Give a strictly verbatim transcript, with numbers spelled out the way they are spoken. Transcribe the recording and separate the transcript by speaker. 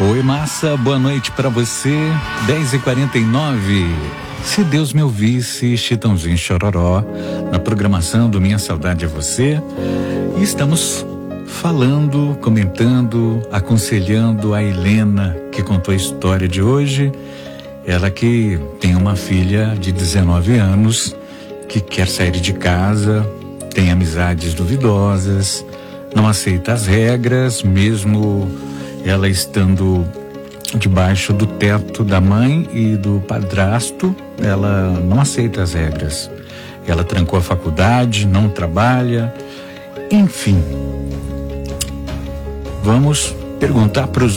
Speaker 1: Oi, massa, boa noite pra você. dez e quarenta e nove. Se Deus me ouvisse, Chitãozinho Chororó, na programação do Minha Saudade é Você. E estamos falando, comentando, aconselhando a Helena, que contou a história de hoje. Ela que tem uma filha de dezenove anos, que quer sair de casa, tem amizades duvidosas, não aceita as regras, mesmo ela estando debaixo do teto da mãe e do padrasto, ela não aceita as regras. Ela trancou a faculdade, não trabalha, enfim. Vamos perguntar para os